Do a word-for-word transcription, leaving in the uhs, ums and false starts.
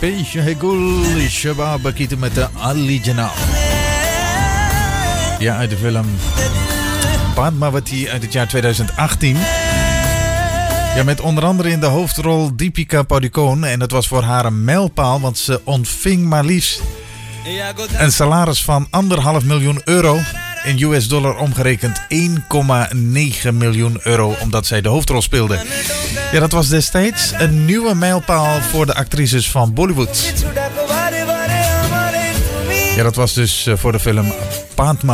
Pesh hai gul shabab kita met de Ali Janal. Ja, uit de film Padmavati uit het jaar tweeduizend achttien. Ja, met onder andere in de hoofdrol Deepika Padukone. En dat was voor haar een mijlpaal, want ze ontving maar liefst een salaris van anderhalf miljoen euro. In U S dollar omgerekend één komma negen miljoen euro, omdat zij de hoofdrol speelde. Ja, dat was destijds een nieuwe mijlpaal voor de actrices van Bollywood. Ja, dat was dus voor de film Padma.